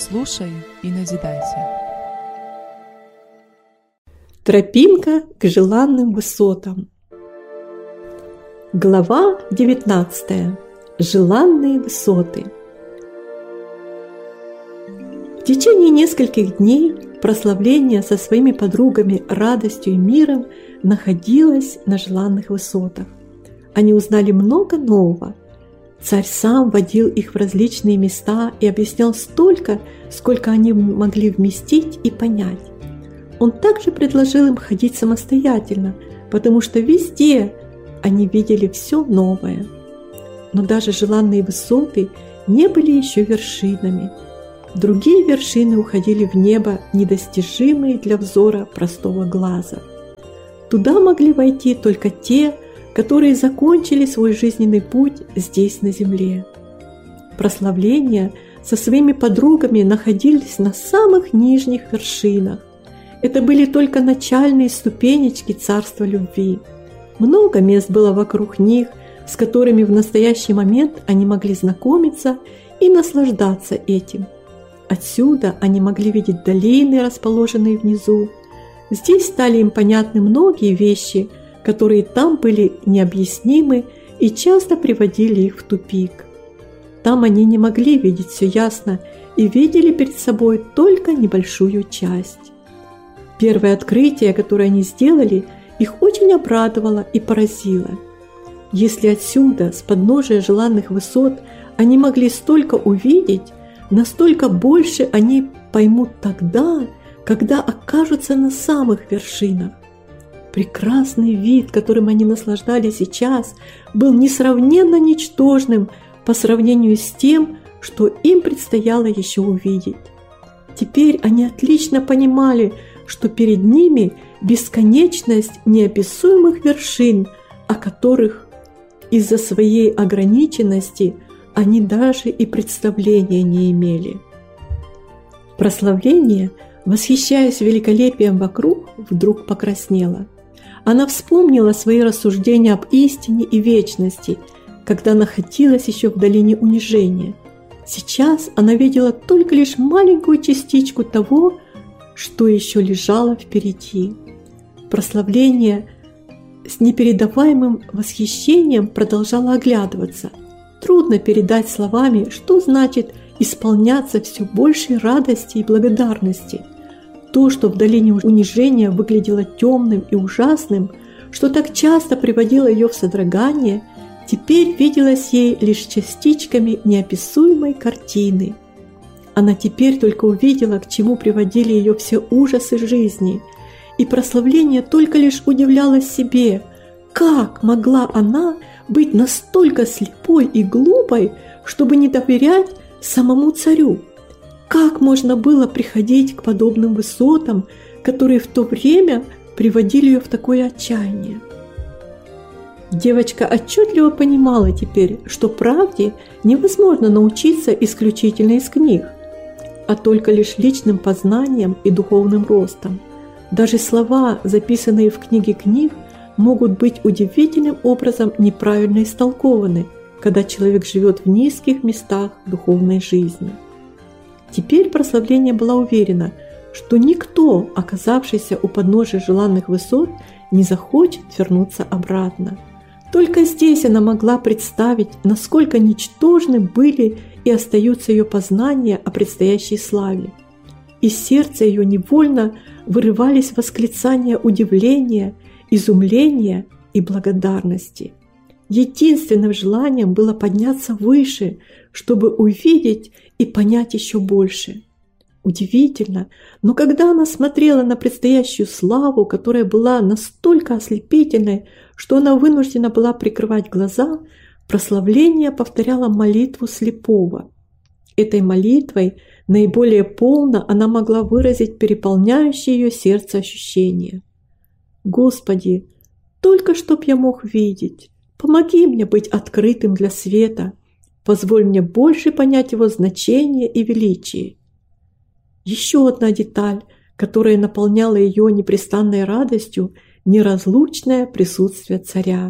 Слушай и назидайся. Тропинка к желанным высотам. Глава 19. Желанные высоты. В течение нескольких дней прославление со своими подругами радостью и миром находилось на желанных высотах. Они узнали много нового. Царь сам водил их в различные места и объяснял столько, сколько они могли вместить и понять. Он также предложил им ходить самостоятельно, потому что везде они видели все новое. Но даже желанные высоты не были еще вершинами. Другие вершины уходили в небо, недостижимые для взора простого глаза. Туда могли войти только те, которые закончили свой жизненный путь здесь, на земле. Прославление со своими подругами находились на самых нижних вершинах. Это были только начальные ступенечки царства любви. Много мест было вокруг них, с которыми в настоящий момент они могли знакомиться и наслаждаться этим. Отсюда они могли видеть долины, расположенные внизу. Здесь стали им понятны многие вещи, которые там были необъяснимы и часто приводили их в тупик. Там они не могли видеть все ясно и видели перед собой только небольшую часть. Первое открытие, которое они сделали, их очень обрадовало и поразило. Если отсюда, с подножия желанных высот, они могли столько увидеть, настолько больше они поймут тогда, когда окажутся на самых вершинах. Прекрасный вид, которым они наслаждались сейчас, был несравненно ничтожным по сравнению с тем, что им предстояло еще увидеть. Теперь они отлично понимали, что перед ними бесконечность неописуемых вершин, о которых из-за своей ограниченности они даже и представления не имели. Прославление, восхищаясь великолепием вокруг, вдруг покраснело. Она вспомнила свои рассуждения об истине и вечности, когда находилась еще в долине унижения. Сейчас она видела только лишь маленькую частичку того, что еще лежало впереди. Прославление с непередаваемым восхищением продолжало оглядываться. Трудно передать словами, что значит исполняться все большей радости и благодарности. То, что в долине унижения выглядело темным и ужасным, что так часто приводило ее в содрогание, теперь виделось ей лишь частичками неописуемой картины. Она теперь только увидела, к чему приводили ее все ужасы жизни, и прославление только лишь удивлялось себе, как могла она быть настолько слепой и глупой, чтобы не доверять самому царю. Как можно было приходить к подобным высотам, которые в то время приводили ее в такое отчаяние? Девочка отчетливо понимала теперь, что правде невозможно научиться исключительно из книг, а только лишь личным познанием и духовным ростом. Даже слова, записанные в книге книг, могут быть удивительным образом неправильно истолкованы, когда человек живет в низких местах духовной жизни. Теперь прославление была уверена, что никто, оказавшийся у подножия желанных высот, не захочет вернуться обратно. Только здесь она могла представить, насколько ничтожны были и остаются ее познания о предстоящей славе. Из сердца ее невольно вырывались восклицания удивления, изумления и благодарности. Единственным желанием было подняться выше, чтобы увидеть и понять еще больше. Удивительно, но когда она смотрела на предстоящую славу, которая была настолько ослепительной, что она вынуждена была прикрывать глаза, прославление повторяло молитву слепого. Этой молитвой наиболее полно она могла выразить переполняющее ее сердце ощущения. «Господи, только чтоб я мог видеть, помоги мне быть открытым для света, позволь мне больше понять его значение и величие». Еще одна деталь, которая наполняла ее непрестанной радостью, неразлучное присутствие царя.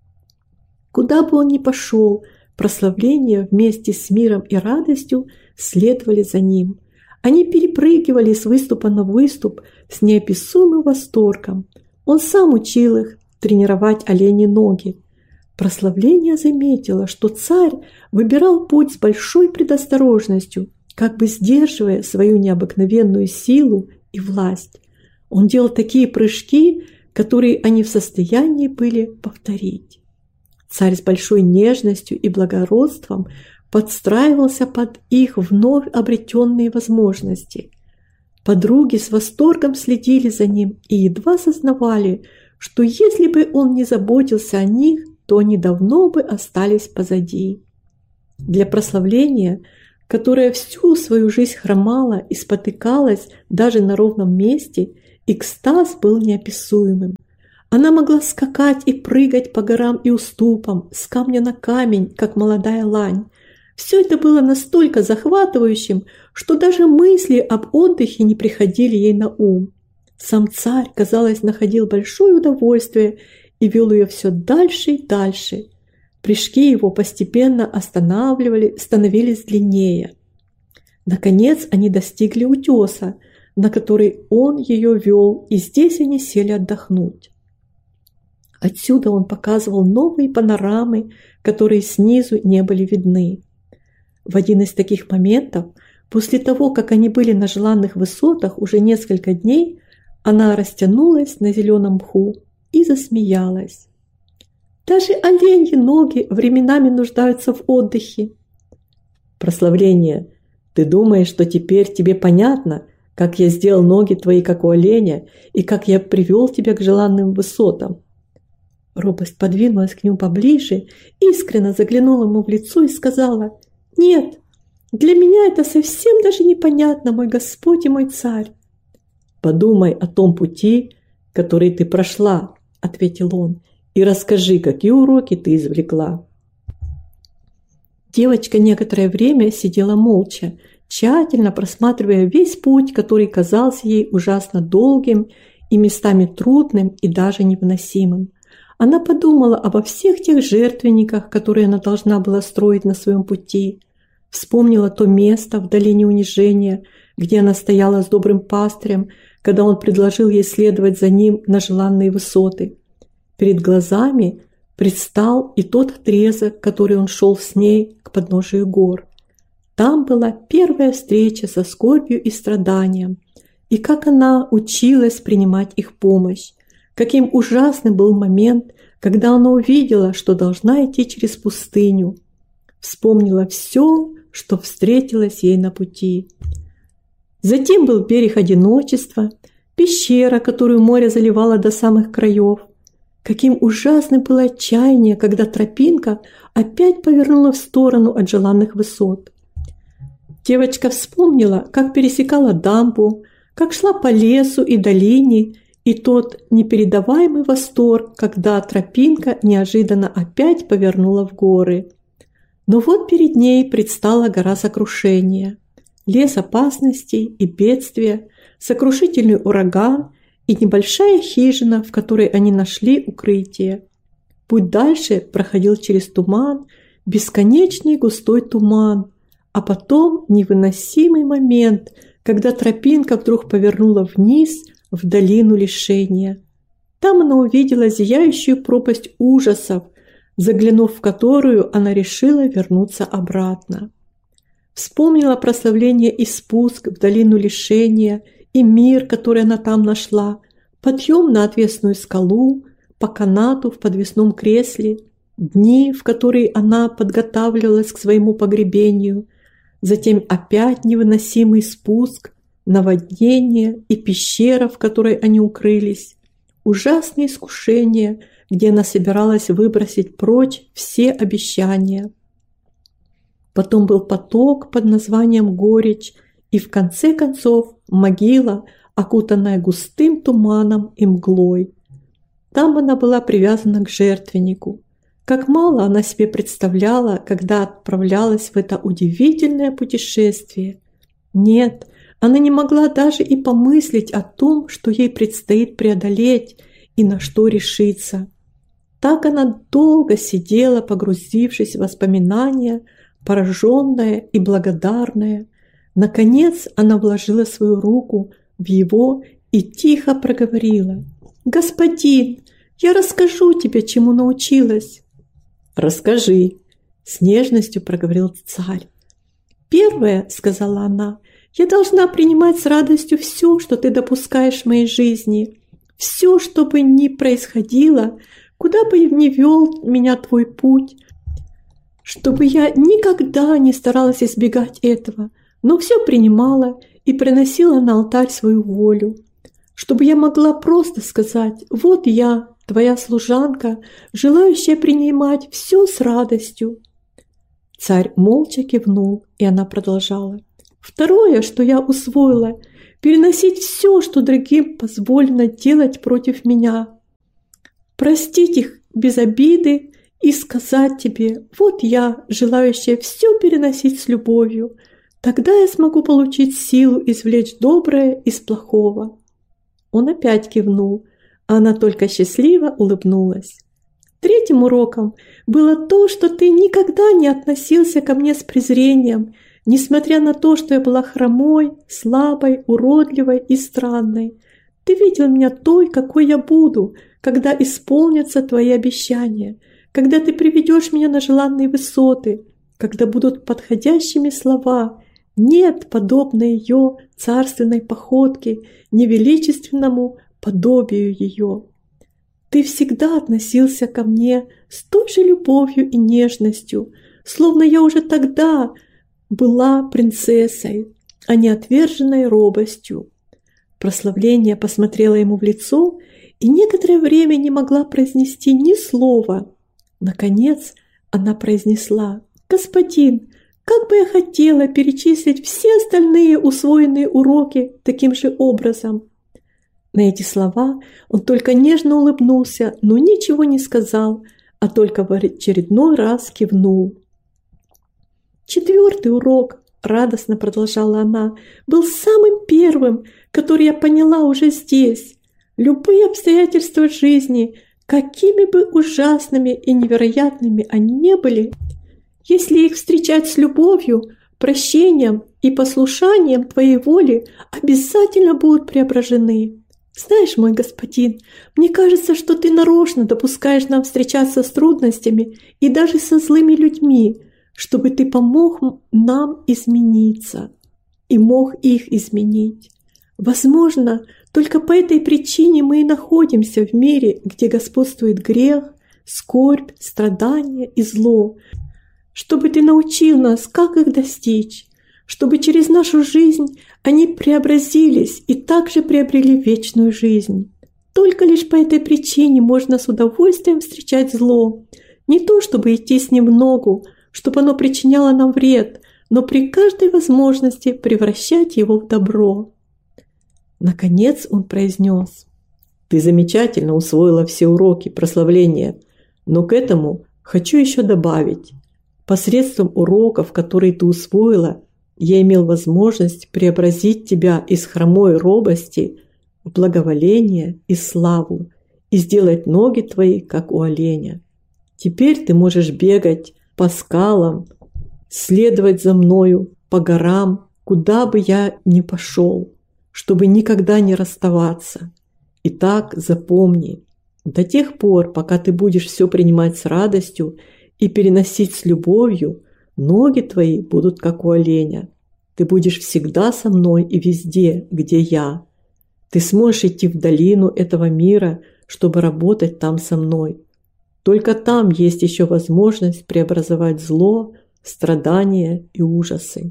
Куда бы он ни пошел, прославление вместе с миром и радостью следовали за ним. Они перепрыгивали с выступа на выступ с неописуемым восторгом. Он сам учил их тренировать оленьи ноги. Прославление заметило, что царь выбирал путь с большой предосторожностью, как бы сдерживая свою необыкновенную силу и власть. Он делал такие прыжки, которые они в состоянии были повторить. Царь с большой нежностью и благородством подстраивался под их вновь обретенные возможности. Подруги с восторгом следили за ним и едва сознавали, что если бы он не заботился о них, то они давно бы остались позади. Для прославления, которое всю свою жизнь хромала и спотыкалась даже на ровном месте, экстаз был неописуемым. Она могла скакать и прыгать по горам и уступам, с камня на камень, как молодая лань. Все это было настолько захватывающим, что даже мысли об отдыхе не приходили ей на ум. Сам царь, казалось, находил большое удовольствие и вел ее все дальше и дальше. Прыжки его постепенно становились длиннее. Наконец они достигли утеса, на который он ее вел, и здесь они сели отдохнуть. Отсюда он показывал новые панорамы, которые снизу не были видны. В один из таких моментов, после того, как они были на желанных высотах уже несколько дней, она растянулась на зеленом мху и засмеялась. Даже оленьи ноги временами нуждаются в отдыхе. Прославление, ты думаешь, что теперь тебе понятно, как я сделал ноги твои, как у оленя, и как я привел тебя к желанным высотам? Робость подвинулась к нему поближе, искренне заглянула ему в лицо и сказала: «Нет, для меня это совсем даже непонятно, мой Господь и мой царь». «Подумай о том пути, который ты прошла», — ответил он, «и расскажи, какие уроки ты извлекла». Девочка некоторое время сидела молча, тщательно просматривая весь путь, который казался ей ужасно долгим и местами трудным и даже невыносимым. Она подумала обо всех тех жертвенниках, которые она должна была строить на своем пути. Вспомнила то место в долине унижения, где она стояла с добрым пастырем, когда он предложил ей следовать за ним на желанные высоты. Перед глазами предстал и тот отрезок, который он шел с ней к подножию гор. Там была первая встреча со скорбью и страданием, и как она училась принимать их помощь. Каким ужасным был момент, когда она увидела, что должна идти через пустыню. Вспомнила все, что встретилось ей на пути. Затем был берег одиночества, пещера, которую море заливало до самых краев. Каким ужасным было отчаяние, когда тропинка опять повернула в сторону от желанных высот. Девочка вспомнила, как пересекала дамбу, как шла по лесу и долине, и тот непередаваемый восторг, когда тропинка неожиданно опять повернула в горы. Но вот перед ней предстала гора сокрушения, лес опасностей и бедствия, сокрушительный ураган и небольшая хижина, в которой они нашли укрытие. Путь дальше проходил через туман, бесконечный густой туман, а потом невыносимый момент, когда тропинка вдруг повернула вниз в долину лишения. Там она увидела зияющую пропасть ужасов, заглянув в которую, она решила вернуться обратно. Вспомнила прославление и спуск в долину лишения, и мир, который она там нашла, подъем на отвесную скалу, по канату в подвесном кресле, дни, в которые она подготавливалась к своему погребению, затем опять невыносимый спуск, наводнение и пещера, в которой они укрылись, ужасные искушения, где она собиралась выбросить прочь все обещания. Потом был поток под названием горечь, и в конце концов могила, окутанная густым туманом и мглой. Там она была привязана к жертвеннику. Как мало она себе представляла, когда отправлялась в это удивительное путешествие. Нет, она не могла даже и помыслить о том, что ей предстоит преодолеть и на что решиться. Так она долго сидела, погрузившись в воспоминания, пораженная и благодарная, Наконец она вложила свою руку в его и тихо проговорила: «Господин, я расскажу тебе, чему научилась». «Расскажи», — с нежностью проговорил царь. «Первое, — сказала она, — я должна принимать с радостью все, что ты допускаешь в моей жизни, все, что бы ни происходило, куда бы ни вел меня твой путь, чтобы я никогда не старалась избегать этого, но все принимала и приносила на алтарь свою волю, чтобы я могла просто сказать: вот я, твоя служанка, желающая принимать все с радостью». Царь молча кивнул, и она продолжала: «Второе, что я усвоила, переносить все, что другим позволено делать против меня, простить их без обиды и сказать тебе: вот я, желающая все переносить с любовью, тогда я смогу получить силу извлечь доброе из плохого». Он опять кивнул, а она только счастливо улыбнулась. Третьим уроком было то, что ты никогда не относился ко мне с презрением, несмотря на то, что я была хромой, слабой, уродливой и странной. Ты видел меня той, какой я буду, когда исполнятся твои обещания, когда ты приведешь меня на желанные высоты, когда будут подходящими слова. Нет подобной ее царственной походке, невеличественному подобию ее. Ты всегда относился ко мне с той же любовью и нежностью, словно я уже тогда была принцессой, а не отверженной робостью. Прославление посмотрела ему в лицо и некоторое время не могла произнести ни слова. Наконец она произнесла: «Господин, как бы я хотела перечислить все остальные усвоенные уроки таким же образом». На эти слова он только нежно улыбнулся, но ничего не сказал, а только в очередной раз кивнул. «Четвертый урок, — радостно продолжала она, — был самым первым, который я поняла уже здесь. Любые обстоятельства жизни, какими бы ужасными и невероятными они не были, если их встречать с любовью, прощением и послушанием твоей воли, обязательно будут преображены. Знаешь, мой господин, мне кажется, что ты нарочно допускаешь нам встречаться с трудностями и даже со злыми людьми, чтобы ты помог нам измениться и мог их изменить. Возможно, только по этой причине мы и находимся в мире, где господствует грех, скорбь, страдания и зло, чтобы ты научил нас, как их достичь, чтобы через нашу жизнь они преобразились и также приобрели вечную жизнь. Только лишь по этой причине можно с удовольствием встречать зло, не то чтобы идти с ним в ногу, чтобы оно причиняло нам вред, но при каждой возможности превращать его в добро». Наконец он произнес: «Ты замечательно усвоила все уроки прославления, но к этому хочу еще добавить. Посредством уроков, которые ты усвоила, я имел возможность преобразить тебя из хромой робости в благоволение и славу и сделать ноги твои, как у оленя. Теперь ты можешь бегать по скалам, следовать за мною по горам, куда бы я ни пошел, чтобы никогда не расставаться. Итак, запомни, до тех пор, пока ты будешь все принимать с радостью и переносить с любовью, ноги твои будут как у оленя. Ты будешь всегда со мной и везде, где я. Ты сможешь идти в долину этого мира, чтобы работать там со мной. Только там есть еще возможность преобразовать зло, страдания и ужасы.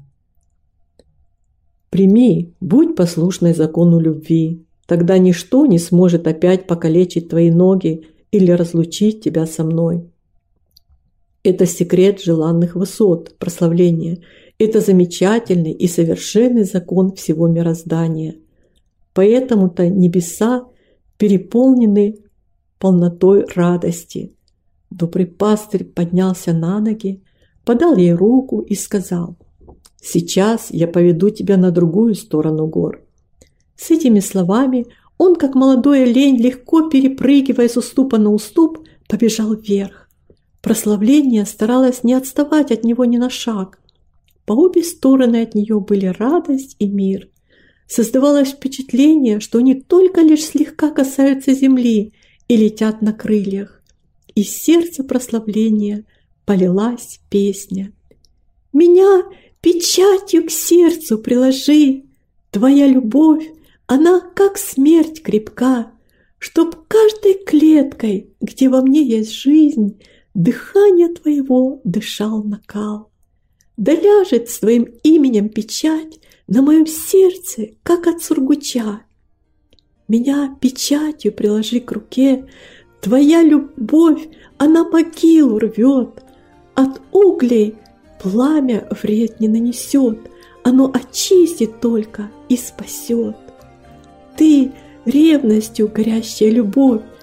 Прими, будь послушной закону любви, тогда ничто не сможет опять покалечить твои ноги или разлучить тебя со мной. Это секрет желанных высот, прославления. Это замечательный и совершенный закон всего мироздания. Поэтому-то небеса переполнены полнотой радости. Добрый пастырь поднялся на ноги, подал ей руку и сказал: «Сейчас я поведу тебя на другую сторону гор». С этими словами он, как молодой олень, легко перепрыгивая с уступа на уступ, побежал вверх. Прославление старалось не отставать от него ни на шаг. По обе стороны от нее были радость и мир. Создавалось впечатление, что они только лишь слегка касаются земли и летят на крыльях. Из сердца прославления полилась песня. «Меня печатью к сердцу приложи, твоя любовь, она как смерть крепка, чтоб каждой клеткой, где во мне есть жизнь, дыхание твоего дышал накал. Да ляжет с твоим именем печать на моем сердце, как от сургуча. Меня печатью приложи к руке, твоя любовь, она могилу рвет, от углей пламя вред не нанесет, оно очистит только и спасет. Ты, ревностью горящая любовь,